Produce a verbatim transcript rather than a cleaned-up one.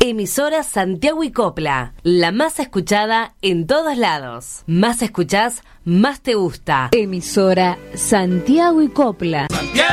Emisora Santiago y Copla, la más escuchada en todos lados. Más escuchás, más te gusta. Emisora Santiago y Copla. Santiago.